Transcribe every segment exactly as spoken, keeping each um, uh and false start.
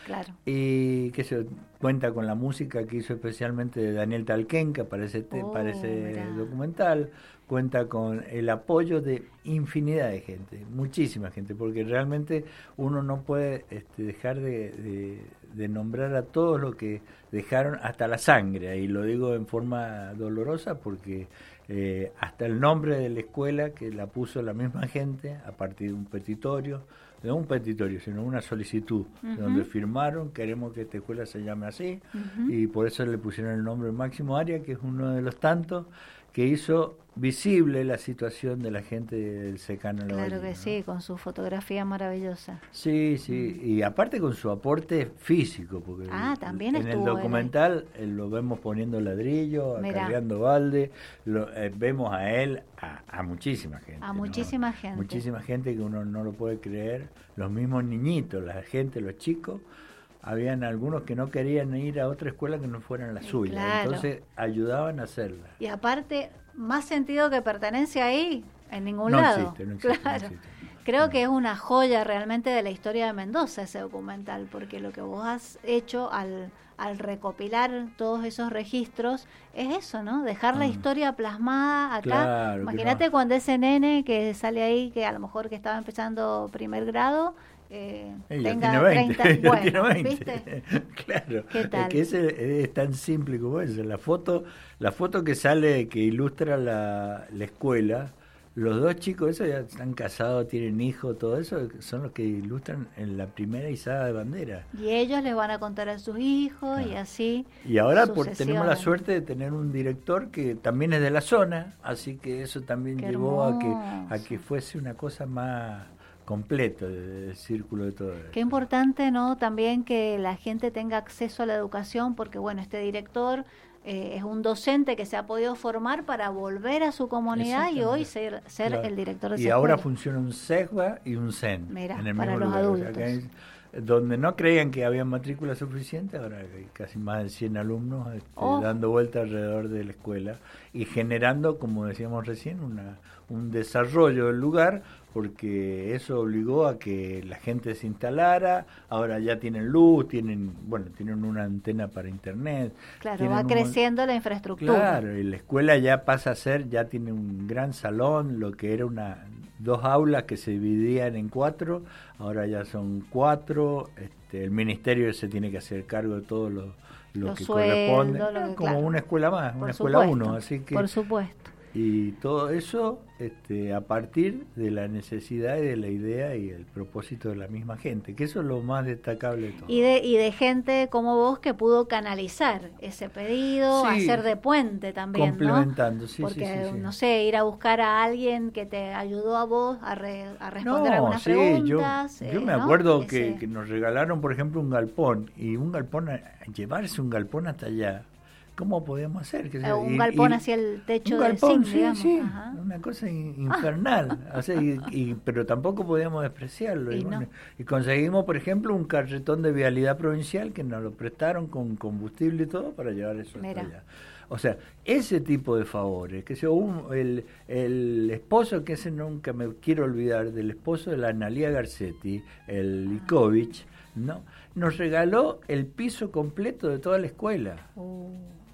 Claro. Y que se cuenta con la música que hizo especialmente de Daniel Talquenca para ese, te, Oh, para ese mirá. documental. Cuenta con el apoyo de infinidad de gente, muchísima gente, porque realmente uno no puede este, dejar de, de, de nombrar a todos los que dejaron hasta la sangre, y lo digo en forma dolorosa porque eh, hasta el nombre de la escuela que la puso la misma gente a partir de un petitorio, no un petitorio, sino una solicitud, uh-huh. donde firmaron, queremos que esta escuela se llame así, uh-huh. y por eso le pusieron el nombre Máximo Arias, que es uno de los tantos que hizo visible la situación de la gente del secano en la Claro Bahía, que ¿no? Sí, con su fotografía maravillosa. Sí, sí, mm. y aparte con su aporte físico, porque ah, también en el documental eh, lo vemos poniendo ladrillo, cargando balde, lo, eh, vemos a él, a, a muchísima gente. A ¿no? muchísima gente. Muchísima gente que uno no lo puede creer, los mismos niñitos, la gente, los chicos. Habían algunos que no querían ir a otra escuela que no fueran la suya, claro. entonces ayudaban a hacerla. Y aparte, más sentido que pertenencia ahí, en ningún no lado. Existe, no existe, claro. no existe. Creo no. que es una joya realmente de la historia de Mendoza ese documental, porque lo que vos has hecho al, al recopilar todos esos registros es eso, ¿no? Dejar ah. la historia plasmada acá. Claro, Imagínate no. cuando ese nene que sale ahí, que a lo mejor que estaba empezando primer grado, Eh, tenga tiene veinte, treinta, bueno, tiene veinte. ¿viste? Claro, ¿Qué tal? Es que ese es tan simple como eso. La foto, la foto que sale, que ilustra la, la escuela, los dos chicos, esos ya están casados, tienen hijos, todo eso, son los que ilustran en la primera izada de bandera. Y ellos les van a contar a sus hijos, ah. y así. Y ahora por, tenemos la suerte de tener un director que también es de la zona, así que eso también Qué llevó a que, hermoso. a que fuese una cosa más completo del círculo de todo esto. Qué importante, ¿no? También que la gente tenga acceso a la educación, porque bueno, este director eh, es un docente que se ha podido formar para volver a su comunidad y hoy ser, ser claro. el director de y esa ahora escuela. funciona un SEGBA y un C E N. Mira, en el para mismo los lugar. adultos. O sea, hay, donde no creían que había matrícula suficiente, ahora hay casi más de cien alumnos este, oh. dando vuelta alrededor de la escuela y generando, como decíamos recién, una, un desarrollo del lugar, porque eso obligó a que la gente se instalara. Ahora ya tienen luz, tienen bueno tienen una antena para internet. Claro, va creciendo un, la infraestructura. Claro, y la escuela ya pasa a ser, ya tiene un gran salón, lo que era una dos aulas que se dividían en cuatro, ahora ya son cuatro. Este, el ministerio se tiene que hacer cargo de todo lo, lo Los que sueldos, corresponde, lo que, como claro. una escuela más, Por una supuesto, escuela uno, así que por supuesto. Y todo eso este, a partir de la necesidad y de la idea y el propósito de la misma gente, que eso es lo más destacable de todo. Y de, y de gente como vos que pudo canalizar ese pedido, sí, hacer de puente también, complementando, ¿no? sí, Porque, sí, sí, sí. no sé, ir a buscar a alguien que te ayudó a vos a, re, a responder no, algunas sí, preguntas. Yo, eh, yo me ¿no? acuerdo Ese... que, que nos regalaron, por ejemplo, un galpón, y un galpón, llevarse un galpón hasta allá, ¿cómo podíamos hacer? Que sea, un y, galpón y, hacia el techo un del galpón, zinc, sí, digamos. sí, Ajá. una cosa infernal. o sea, y, y, pero tampoco podíamos despreciarlo. Y, y, bueno, no. y conseguimos, por ejemplo, un carretón de vialidad provincial que nos lo prestaron con combustible y todo para llevar eso hasta allá. O sea, ese tipo de favores, que sea un, el, el esposo, que ese nunca me quiero olvidar, del esposo de la Analía Garcetti, el Likovich, ¿no? Nos regaló el piso completo de toda la escuela. Uh.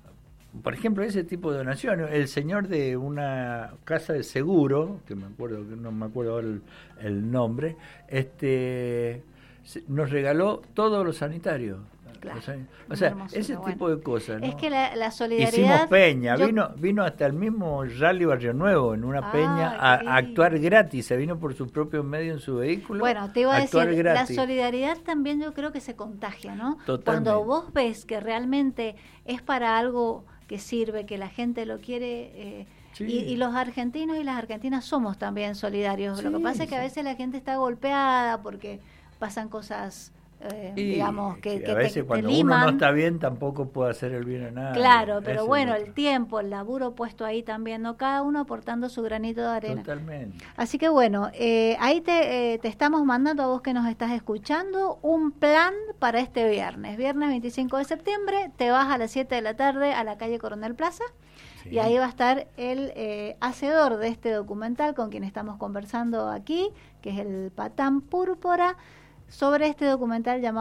Por ejemplo, ese tipo de donaciones. El señor de una casa de seguro, que me acuerdo, que no me acuerdo ahora el, el nombre, este nos regaló todos los sanitarios. Claro, o sea, ese tipo bueno. de cosas, ¿no? Es que la, la solidaridad... Hicimos peña, yo... vino vino hasta el mismo Rally Barrio Nuevo en una ah, peña a, a actuar gratis, se vino por sus propios medios en su vehículo. Bueno, te iba a, a decir, gratis. La solidaridad también yo creo que se contagia, ¿no? Totalmente. Cuando vos ves que realmente es para algo que sirve, que la gente lo quiere... Eh, Sí. Y, y los argentinos y las argentinas somos también solidarios. Sí, lo que pasa es que sí. a veces la gente está golpeada porque pasan cosas, eh, y, digamos, que, que que a veces te, cuando te liman. uno no está bien tampoco puede hacer el bien a nadie. Claro, pero Ese bueno, el tiempo, el laburo puesto ahí también, ¿no? Cada uno aportando su granito de arena. Totalmente. Así que bueno, eh, ahí te, eh, te estamos mandando a vos que nos estás escuchando un plan para este viernes. Viernes veinticinco de septiembre, te vas a las siete de la tarde a la calle Coronel Plaza. Sí. Y ahí va a estar el eh, hacedor de este documental con quien estamos conversando aquí, que es el Patán Púrpura, sobre este documental llamado